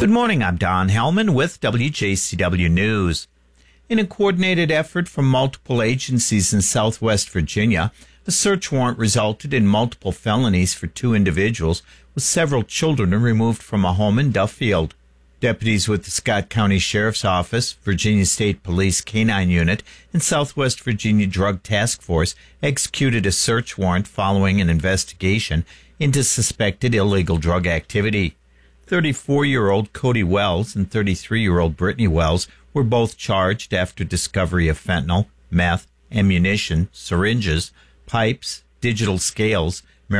Good morning, I'm Don Hellman with WJCW News. In a coordinated effort from multiple agencies in Southwest Virginia, a search warrant resulted in multiple felonies for 2 individuals, with several children removed from a home in Duffield. Deputies with the Scott County Sheriff's Office, Virginia State Police K-9 Unit, and Southwest Virginia Drug Task Force executed a search warrant following an investigation into suspected illegal drug activity. 34-year-old Cody Wells and 33-year-old Brittany Wells were both charged after discovery of fentanyl, meth, ammunition, syringes, pipes, digital scales,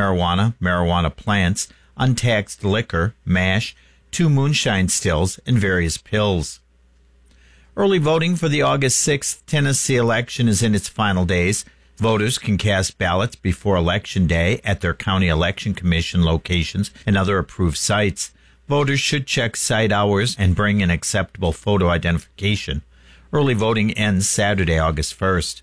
marijuana plants, untaxed liquor, mash, 2 moonshine stills, and various pills. Early voting for the August 6th Tennessee election is in its final days. Voters can cast ballots before Election Day at their county election commission locations and other approved sites. Voters should check site hours and bring an acceptable photo identification. Early voting ends Saturday, August 1st.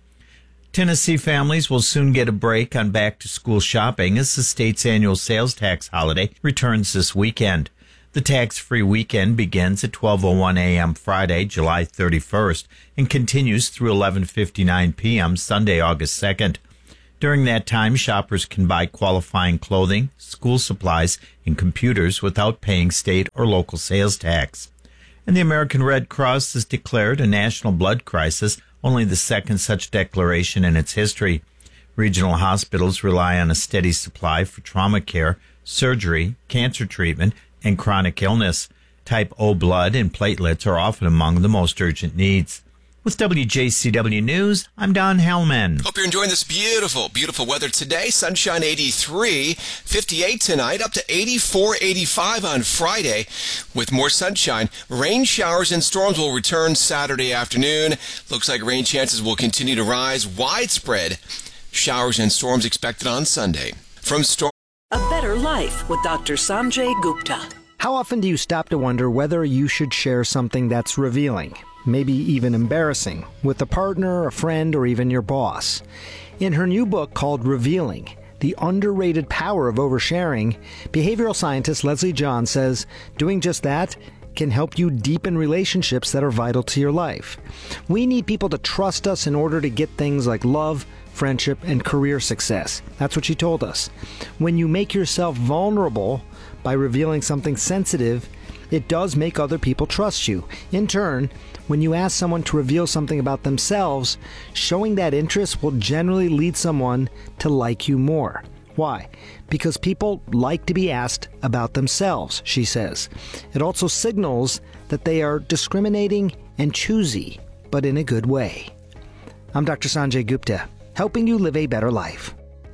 Tennessee families will soon get a break on back-to-school shopping as the state's annual sales tax holiday returns this weekend. The tax-free weekend begins at 12:01 a.m. Friday, July 31st, and continues through 11:59 p.m. Sunday, August 2nd. During that time, shoppers can buy qualifying clothing, school supplies, and computers without paying state or local sales tax. And the American Red Cross has declared a national blood crisis, only the second such declaration in its history. Regional hospitals rely on a steady supply for trauma care, surgery, cancer treatment, and chronic illness. Type O blood and platelets are often among the most urgent needs. With WJCW News, I'm Don Hellman. Hope you're enjoying this beautiful, beautiful weather today. Sunshine 83, 58 tonight, up to 84, 85 on Friday with more sunshine. Rain showers and storms will return Saturday afternoon. Looks like rain chances will continue to rise. Widespread showers and storms expected on Sunday. From storm. A Better Life with Dr. Sanjay Gupta. How often do you stop to wonder whether you should share something that's revealing, maybe even embarrassing, with a partner, a friend, or even your boss? In her new book called Revealing, The Underrated Power of Oversharing, behavioral scientist Leslie John says doing just that can help you deepen relationships that are vital to your life. We need people to trust us in order to get things like love, friendship, and career success. That's what she told us. When you make yourself vulnerable by revealing something sensitive, it does make other people trust you. In turn, when you ask someone to reveal something about themselves, showing that interest will generally lead someone to like you more. Why? Because people like to be asked about themselves, she says. It also signals that they are discriminating and choosy, but in a good way. I'm Dr. Sanjay Gupta, helping you live a better life.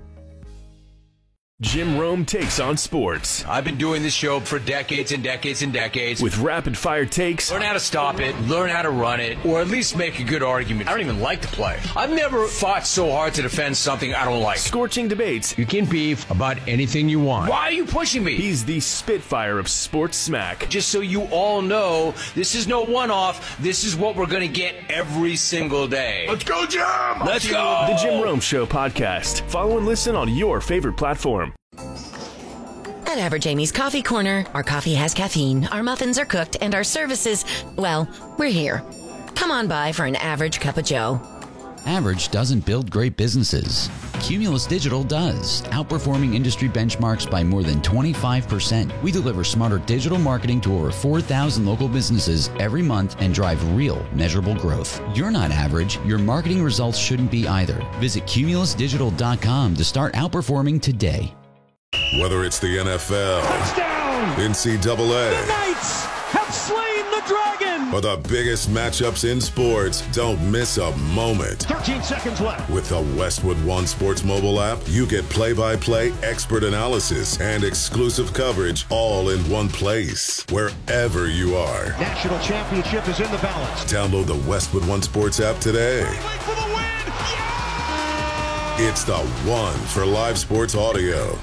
Jim Rome takes on sports. I've been doing this show for decades and decades and decades. With rapid-fire takes. Learn how to stop it, learn how to run it, or at least make a good argument. I don't even like to play. I've never fought so hard to defend something I don't like. Scorching debates. You can beef about anything you want. Why are you pushing me? He's the Spitfire of sports smack. Just so you all know, this is no one-off. This is what we're going to get every single day. Let's go, Jim! Let's go! The Jim Rome Show podcast. Follow and listen on your favorite platform. At Average Amy's Coffee Corner, our coffee has caffeine, our muffins are cooked, and our services, well, we're here. Come on by for an average cup of joe. Average doesn't build great businesses. Cumulus Digital does, outperforming industry benchmarks by more than 25%. We deliver smarter digital marketing to over 4,000 local businesses every month and drive real, measurable growth. You're not average. Your marketing results shouldn't be either. Visit cumulusdigital.com to start outperforming today. Whether it's the NFL, touchdown, NCAA, the Knights have slain the dragon, or the biggest matchups in sports, don't miss a moment. 13 seconds left. With the Westwood One Sports mobile app, you get play-by-play expert analysis and exclusive coverage all in one place, wherever you are. National championship is in the balance. Download the Westwood One Sports app today. For the win. Yeah! It's the one for live sports audio.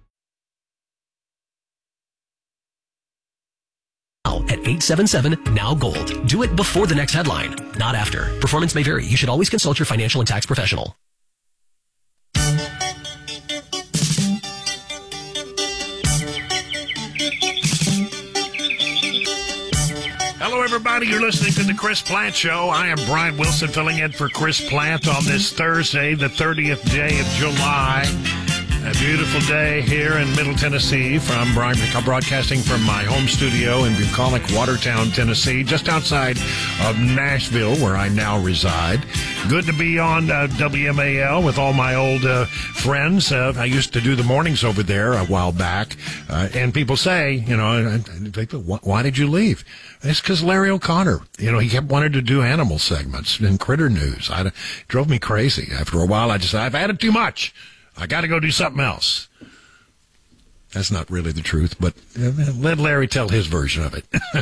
At 877-NOW-GOLD. Do it before the next headline, not after. Performance may vary. You should always consult your financial and tax professional. everybody. You're listening to the Chris Plant Show. I am Brian Wilson filling in for Chris Plant on this Thursday, the 30th day of July. A beautiful day here in Middle Tennessee from broadcasting from my home studio in bucolic Watertown, Tennessee, just outside of Nashville, where I now reside. Good to be on WMAL with all my old friends. I used to do the mornings over there a while back, and people say, why did you leave? It's because Larry O'Connor, he kept wanting to do animal segments and critter news. It drove me crazy. After a while, I decided I've had it too much. I got to go do something else. That's not really the truth, but let Larry tell his version of it.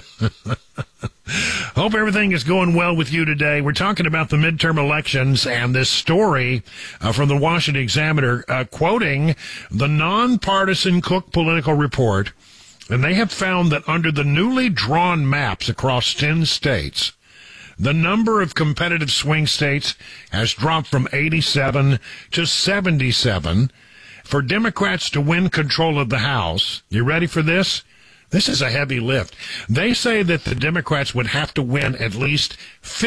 Hope everything is going well with you today. We're talking about the midterm elections and this story from the Washington Examiner quoting the nonpartisan Cook Political Report, and they have found that under the newly drawn maps across 10 states, the number of competitive swing states has dropped from 87 to 77. For Democrats to win control of the House, you ready for this? This is a heavy lift. They say that the Democrats would have to win at least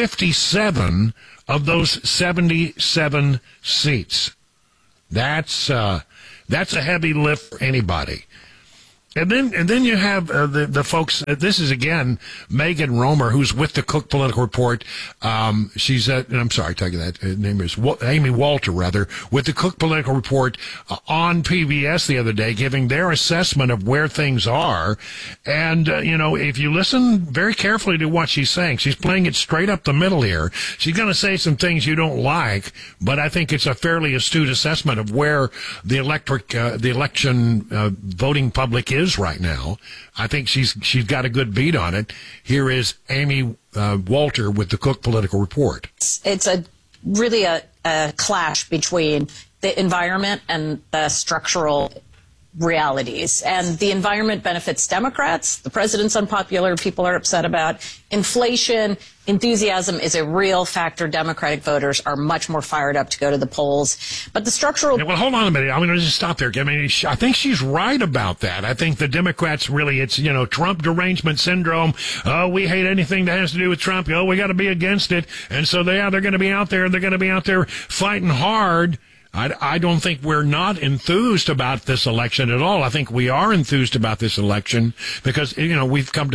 57 of those 77 seats. That's a heavy lift for anybody. And then you have the folks. This is again Megan Romer, who's with the Cook Political Report. She's I'm sorry, tell you that her name is Amy Walter, rather, with the Cook Political Report on PBS the other day, giving their assessment of where things are. And if you listen very carefully to what she's saying, she's playing it straight up the middle here. She's going to say some things you don't like, but I think it's a fairly astute assessment of where the election voting public is right now. I think she's got a good beat on it. Here is Amy Walter with the Cook Political Report. It's really a clash between the environment and the structural realities. And the environment benefits Democrats. The president's unpopular. People are upset about inflation. Enthusiasm is a real factor. Democratic voters are much more fired up to go to the polls. But the structural... Well, hold on a minute. I'm going to just stop there. I mean, I think she's right about that. I think the Democrats really, it's, Trump derangement syndrome. Oh, we hate anything that has to do with Trump. Oh, we got to be against it. And so they're going to be out there. They're going to be out there fighting hard. I don't think we're not enthused about this election at all. I think we are enthused about this election because, we've come to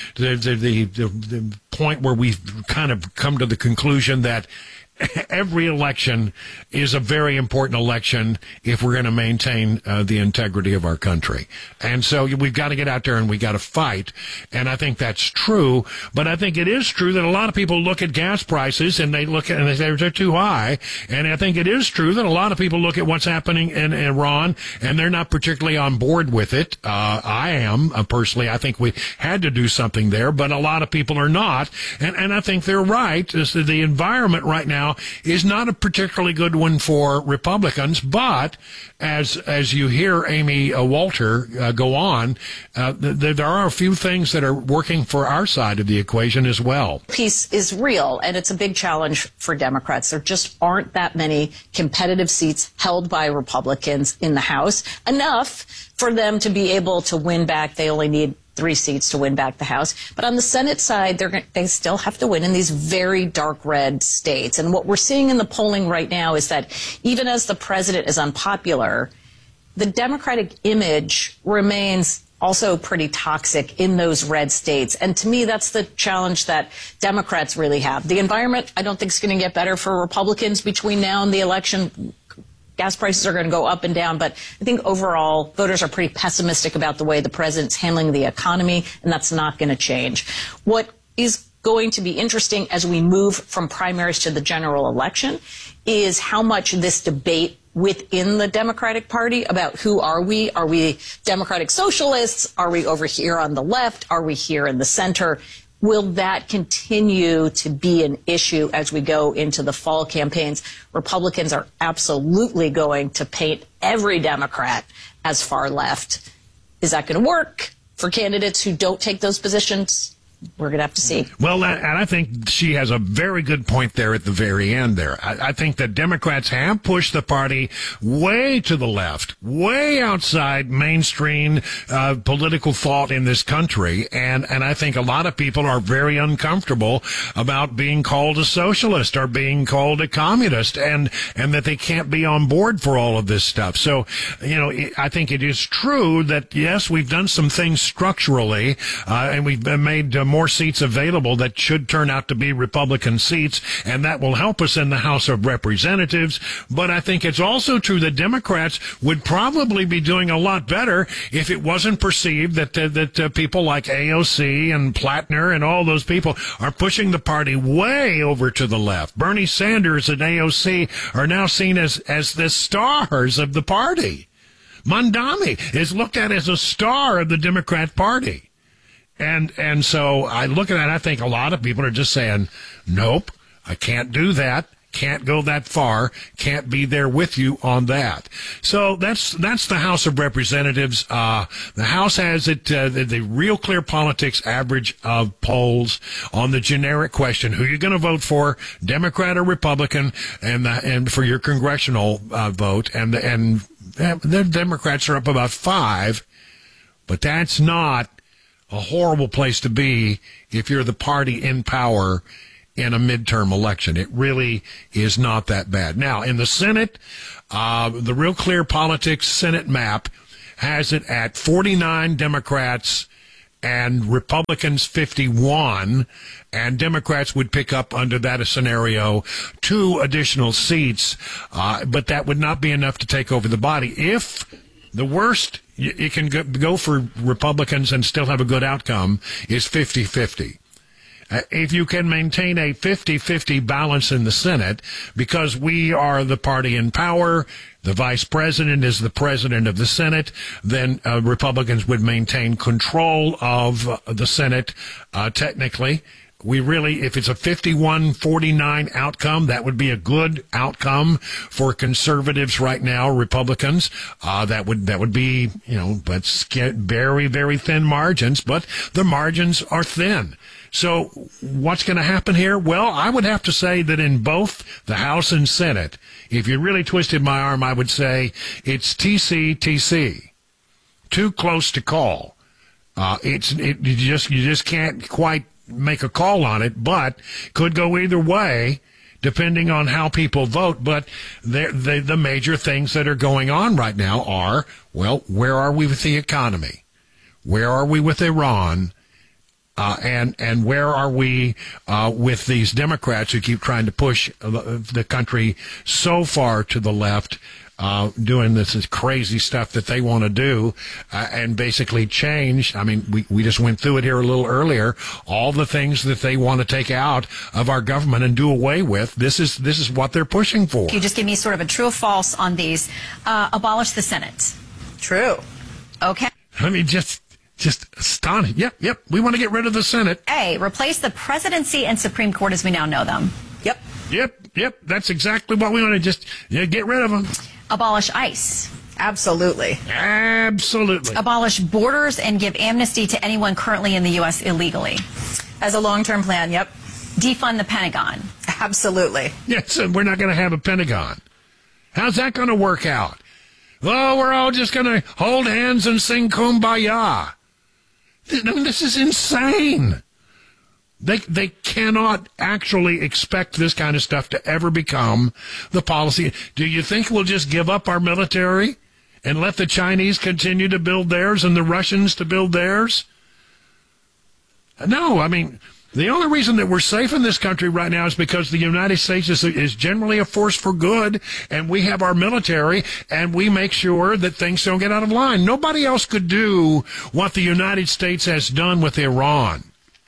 the point where we've kind of come to the conclusion that every election is a very important election if we're going to maintain the integrity of our country. And so we've got to get out there and we've got to fight. And I think that's true. But I think it is true that a lot of people look at gas prices and they say they're too high. And I think it is true that a lot of people look at what's happening in Iran and they're not particularly on board with it. I am personally. I think we had to do something there, but a lot of people are not. And I think they're right. The environment right now is not a particularly good one for Republicans, but as you hear Amy Walter go on, there are a few things that are working for our side of the equation as well. Peace is real, and it's a big challenge for Democrats. There just aren't that many competitive seats held by Republicans in the House, enough for them to be able to win back. They only need 3 seats to win back the House. But on the Senate side, they still have to win in these very dark red states. And what we're seeing in the polling right now is that even as the president is unpopular, the Democratic image remains also pretty toxic in those red states. And to me, that's the challenge that Democrats really have. The environment, I don't think, is going to get better for Republicans between now and the election. Gas prices are going to go up and down, but I think overall voters are pretty pessimistic about the way the president's handling the economy, and that's not going to change. What is going to be interesting as we move from primaries to the general election is how much this debate within the Democratic Party about who are we? Are we Democratic Socialists? Are we over here on the left? Are we here in the center? Will that continue to be an issue as we go into the fall campaigns? Republicans are absolutely going to paint every Democrat as far left. Is that going to work for candidates who don't take those positions? we're going to have to see. Well, and I think she has a very good point there at the very end there. I think that Democrats have pushed the party way to the left, way outside mainstream political thought in this country. And I think a lot of people are very uncomfortable about being called a socialist or being called a communist, and that they can't be on board for all of this stuff. So, I think it is true that, yes, we've done some things structurally, and we've made more seats available that should turn out to be Republican seats, and that will help us in the House of Representatives. But I think it's also true that Democrats would probably be doing a lot better if it wasn't perceived that people like AOC and Plattner and all those people are pushing the party way over to the left. Bernie Sanders and AOC are now seen as the stars of the party. Mamdani is looked at as a star of the Democrat Party. And so I look at that, I think a lot of people are just saying, nope, I can't do that, can't go that far, can't be there with you on that. So that's the House of Representatives. The House has it, the Real Clear Politics average of polls on the generic question, who you're going to vote for, Democrat or Republican, and for your congressional vote, and the Democrats are up about 5, but that's not a horrible place to be if you're the party in power in a midterm election. It really is not that bad. Now, in the Senate, the Real Clear Politics Senate map has it at 49 Democrats and Republicans 51, and Democrats would pick up under that scenario 2 additional seats, but that would not be enough to take over the body. If the worst it can go for Republicans and still have a good outcome is 50-50. If you can maintain a 50-50 balance in the Senate, because we are the party in power, the vice president is the president of the Senate, then Republicans would maintain control of the Senate technically. We really, if it's a 51-49 outcome, that would be a good outcome for conservatives right now, Republicans. That would be, let's get very, very thin margins, but the margins are thin. So what's going to happen here? Well, I would have to say that in both the House and Senate, if you really twisted my arm, I would say it's TC. Too close to call. You just can't quite make a call on it, but could go either way depending on how people vote. But the major things that are going on right now are, well, where are we with the economy? Where are we with Iran? And where are we with these Democrats who keep trying to push the country so far to the left, doing this crazy stuff that they want to do, and basically change. I mean, we just went through it here a little earlier. All the things that they want to take out of our government and do away with. This is what they're pushing for. Can you just give me sort of a true or false on these? Abolish the Senate. True. Okay. I mean, just astonishing. Yep. We want to get rid of the Senate. A, replace the presidency and Supreme Court as we now know them. Yep. That's exactly what we want to just get rid of them. Abolish ICE. Absolutely. Abolish borders and give amnesty to anyone currently in the U.S. illegally. As a long-term plan, yep. Defund the Pentagon. Absolutely. Yes, we're not going to have a Pentagon. How's that going to work out? Oh, we're all just going to hold hands and sing Kumbaya. I mean, this is insane. They cannot actually expect this kind of stuff to ever become the policy. Do you think we'll just give up our military and let the Chinese continue to build theirs and the Russians to build theirs? No, I mean, the only reason that we're safe in this country right now is because the United States is generally a force for good, and we have our military, and we make sure that things don't get out of line. Nobody else could do what the United States has done with Iran.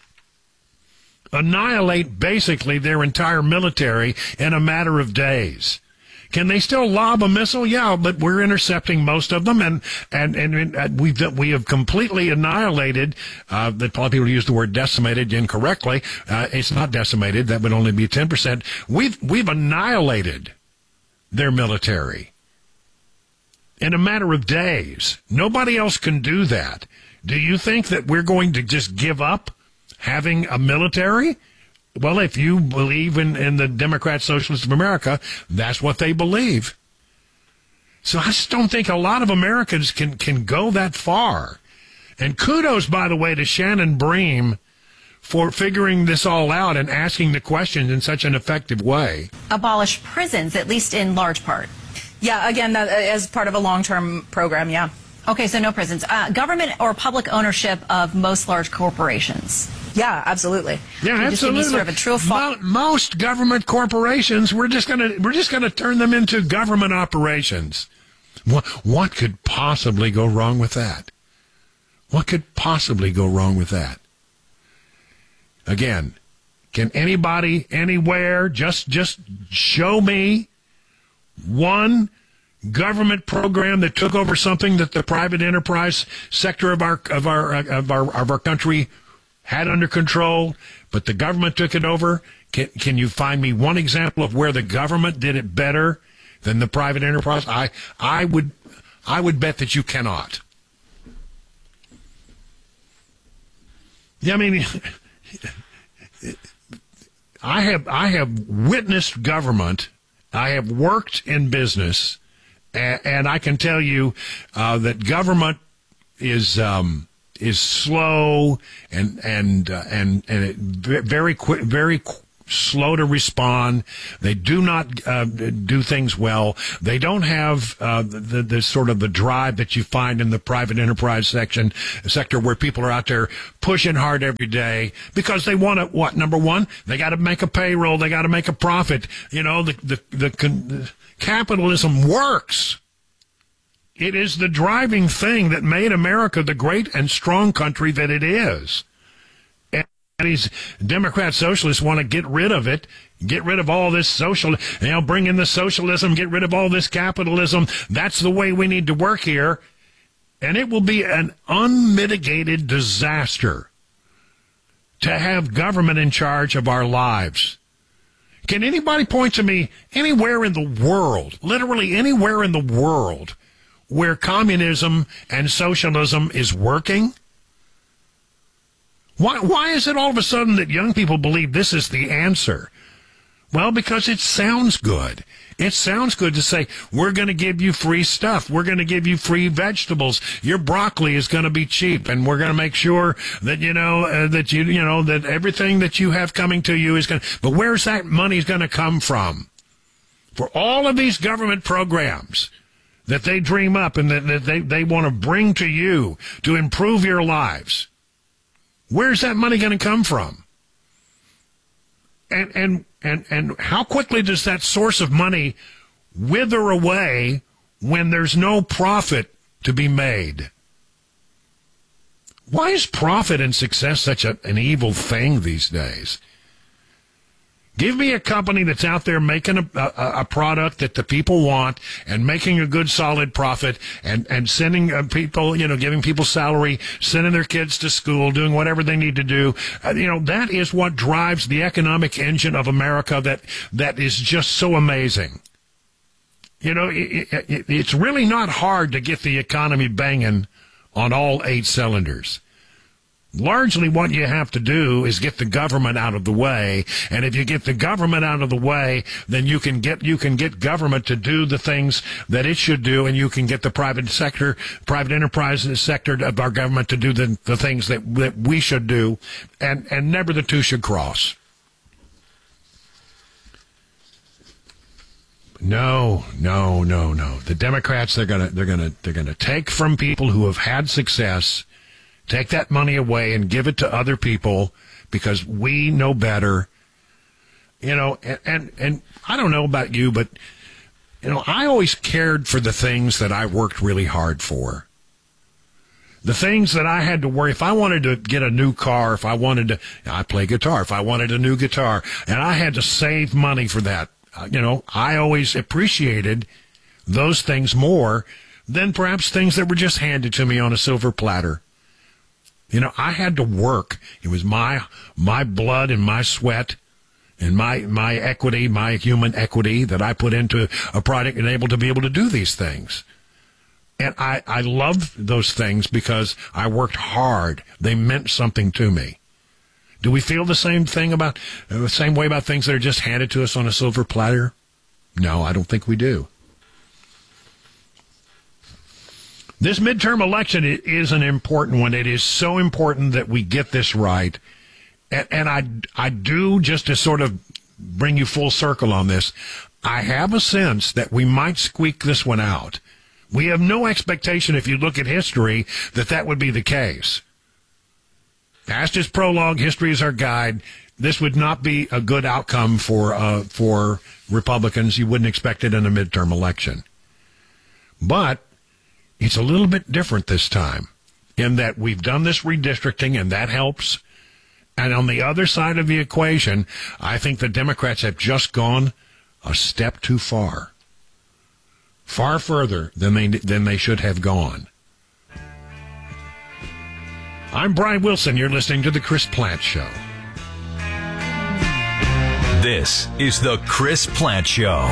Annihilate basically their entire military in a matter of days. Can they still lob a missile? Yeah, but we're intercepting most of them, and we have completely annihilated. A lot of people use the word decimated incorrectly. It's not decimated. That would only be 10%. We've annihilated their military in a matter of days. Nobody else can do that. Do you think that we're going to just give up having a military? Well, if you believe in the Democrat Socialists of America, that's what they believe. So I just don't think a lot of Americans can go that far. And kudos, by the way, to Shannon Bream for figuring this all out and asking the questions in such an effective way. Abolish prisons, at least in large part. Yeah, again, that, as part of a long-term program, yeah. Okay, so no prisons. Government or public ownership of most large corporations. Yeah, absolutely. Yeah, absolutely. Sort of a true most government corporations, we're just gonna turn them into government operations. What could possibly go wrong with that? What could possibly go wrong with that? Again, can anybody, anywhere, just show me one government program that took over something that the private enterprise sector of our country had under control, but the government took it over? Can you find me one example of where the government did it better than the private enterprise? I would bet that you cannot. Yeah, I mean, I have witnessed government. I have worked in business, and I can tell you that government is slow and very quick, slow to respond. They do not do things well. They don't have the sort of the drive that you find in the private enterprise sector where people are out there pushing hard every day because they want to, what? Number one, they got to make a payroll. They got to make a profit. You know, the capitalism works. It is the driving thing that made America the great and strong country that it is. And these Democrat socialists want to get rid of it, get rid of all this bring in the socialism, get rid of all this capitalism. That's the way we need to work here. And it will be an unmitigated disaster to have government in charge of our lives. Can anybody point to me anywhere in the world, literally anywhere in the world, where communism and socialism is working? Why is it all of a sudden that young people believe this is the answer? Well, because it sounds good. It sounds good to say, we're going to give you free stuff. We're going to give you free vegetables. Your broccoli is going to be cheap, and we're going to make sure that, that everything that you have coming to you is going to, but where's that money going to come from? For all of these government programs that they dream up and that they want to bring to you to improve your lives, where's that money going to come from? And how quickly does that source of money wither away when there's no profit to be made? Why is profit and success such an evil thing these days? Give me a company that's out there making a product that the people want and making a good, solid profit and sending people, giving people salary, sending their kids to school, doing whatever they need to do. That is what drives the economic engine of America that is just so amazing. It's really not hard to get the economy banging on all 8 cylinders. Largely what you have to do is get the government out of the way, and if you get the government out of the way, then you can get government to do the things that it should do, and you can get the private enterprise sector of our government to do the things that we should do, and never the two should cross. No. The Democrats, they're gonna take from people who have had success. Take that money away and give it to other people because we know better. And I don't know about you, but, I always cared for the things that I worked really hard for. The things that I had to worry, if I wanted to get a new car, I play guitar, if I wanted a new guitar, and I had to save money for that, I always appreciated those things more than perhaps things that were just handed to me on a silver platter. I had to work. It was my blood and my sweat and my equity, my human equity that I put into a product and able to be able to do these things. And I loved those things because I worked hard. They meant something to me. Do we feel the same thing about the same way about things that are just handed to us on a silver platter? No, I don't think we do. This midterm election is an important one. It is so important that we get this right. And I do, just to sort of bring you full circle on this, I have a sense that we might squeak this one out. We have no expectation, if you look at history, that would be the case. Past is prologue, history is our guide. This would not be a good outcome for Republicans. You wouldn't expect it in a midterm election. But it's a little bit different this time in that we've done this redistricting, and that helps. And on the other side of the equation, I think the Democrats have just gone a step too far. Far further than they should have gone. I'm Brian Wilson. You're listening to The Chris Plante Show. This is The Chris Plante Show.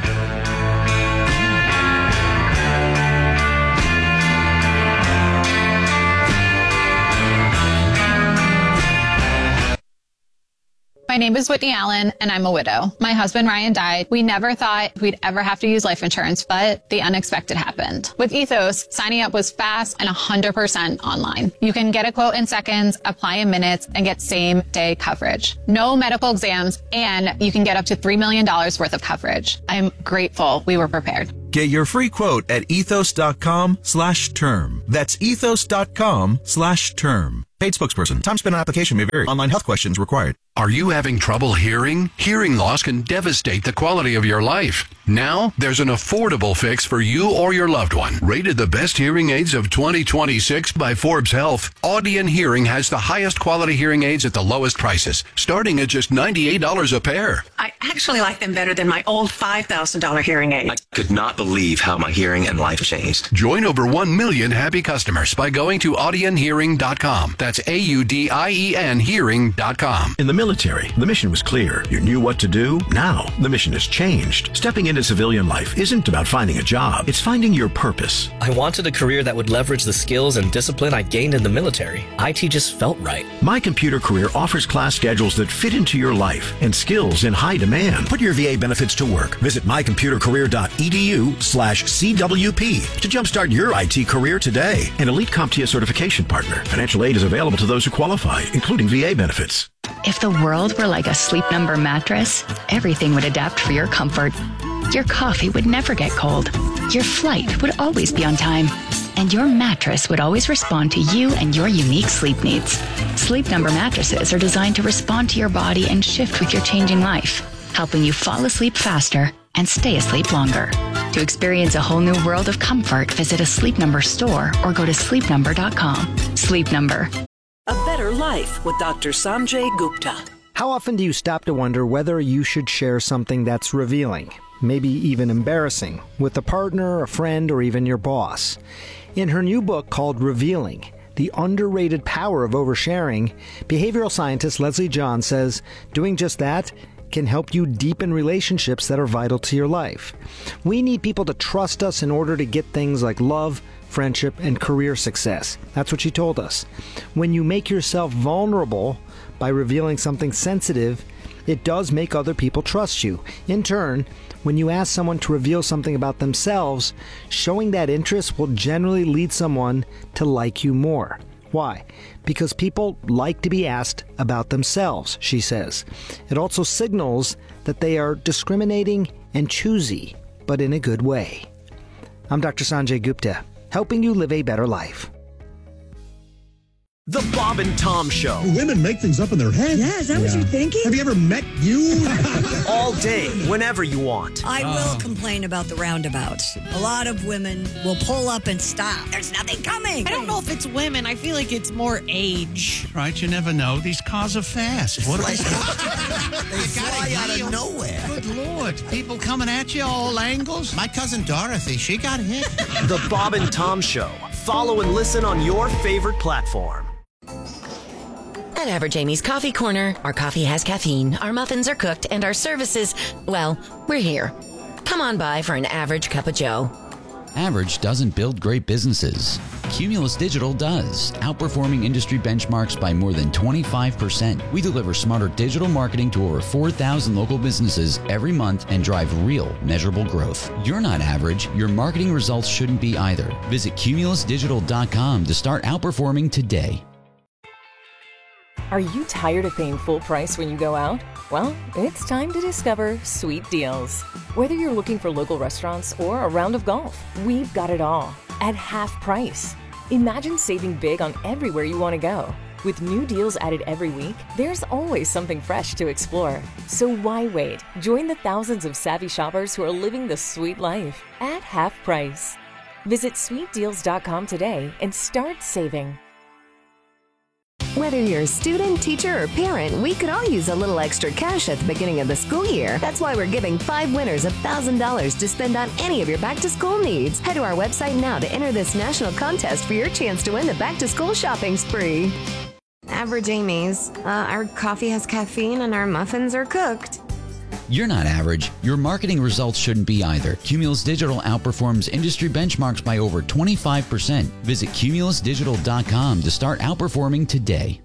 My name is Whitney Allen, and I'm a widow. My husband, Ryan, died. We never thought we'd ever have to use life insurance, but the unexpected happened. With Ethos, signing up was fast and 100% online. You can get a quote in seconds, apply in minutes, and get same-day coverage. No medical exams, and you can get up to $3 million worth of coverage. I'm grateful we were prepared. Get your free quote at ethos.com/term. That's ethos.com/term. Paid spokesperson. Time spent on application may vary. Online health questions required. Are you having trouble hearing? Hearing loss can devastate the quality of your life. Now, there's an affordable fix for you or your loved one. Rated the best hearing aids of 2026 by Forbes Health, Audion Hearing has the highest quality hearing aids at the lowest prices, starting at just $98 a pair. I actually like them better than my old $5,000 hearing aid. I could not believe how my hearing and life changed. Join over 1 million happy customers by going to audionhearing.com. That's AUDIEN hearing.com. In the military, the mission was clear. You knew what to do. Now, the mission has changed. Stepping into civilian life isn't about finding a job. It's finding your purpose. I wanted a career that would leverage the skills and discipline I gained in the military. IT just felt right. My Computer Career offers class schedules that fit into your life and skills in high demand. Put your VA benefits to work. Visit mycomputercareer.edu/CWP to jumpstart your IT career today. An elite CompTIA certification partner. Financial aid is available to those who qualify, including VA benefits. If the world were like a Sleep Number mattress, everything would adapt for your comfort. Your coffee would never get cold. Your flight would always be on time. And your mattress would always respond to you and your unique sleep needs. Sleep Number mattresses are designed to respond to your body and shift with your changing life, helping you fall asleep faster and stay asleep longer. To experience a whole new world of comfort, visit a Sleep Number store or go to sleepnumber.com. Sleep Number. A Better Life with Dr. Sanjay Gupta. How often do you stop to wonder whether you should share something that's revealing, maybe even embarrassing, with a partner, a friend, or even your boss? In her new book called Revealing, The Underrated Power of Oversharing, behavioral scientist Leslie John says doing just that can help you deepen relationships that are vital to your life. We need people to trust us in order to get things like love, friendship, and career success. That's what she told us. When you make yourself vulnerable by revealing something sensitive, it does make other people trust you. In turn, when you ask someone to reveal something about themselves, showing that interest will generally lead someone to like you more. Why? Because people like to be asked about themselves, she says. It also signals that they are discriminating and choosy, but in a good way. I'm Dr. Sanjay Gupta, helping you live a better life. The Bob and Tom Show. Women make things up in their head. Yeah, is that what you're thinking? Have you ever met you? All day, whenever you want. I will complain about the roundabouts. A lot of women will pull up and stop. There's nothing coming. I don't know if it's women. I feel like it's more age. Right, you never know. These cars are fast. What They fly out of nowhere. Good Lord. People coming at you all angles. My cousin Dorothy, she got hit. The Bob and Tom Show. Follow and listen on your favorite platform. At Average Amy's Coffee Corner, our coffee has caffeine, our muffins are cooked, and our services, well, we're here. Come on by for an average cup of joe. Average doesn't build great businesses. Cumulus Digital does, outperforming industry benchmarks by more than 25%. We deliver smarter digital marketing to over 4,000 local businesses every month and drive real, measurable growth. You're not average. Your marketing results shouldn't be either. Visit cumulusdigital.com to start outperforming today. Are you tired of paying full price when you go out? Well, it's time to discover Sweet Deals. Whether you're looking for local restaurants or a round of golf, we've got it all at half price. Imagine saving big on everywhere you want to go. With new deals added every week, there's always something fresh to explore. So why wait? Join the thousands of savvy shoppers who are living the sweet life at half price. Visit sweetdeals.com today and start saving. Whether you're a student, teacher, or parent, we could all use a little extra cash at the beginning of the school year. That's why we're giving 5 winners $1,000 to spend on any of your back-to-school needs. Head to our website now to enter this national contest for your chance to win the back-to-school shopping spree. Average Amy's. Our coffee has caffeine and our muffins are cooked. You're not average. Your marketing results shouldn't be either. Cumulus Digital outperforms industry benchmarks by over 25%. Visit cumulusdigital.com to start outperforming today.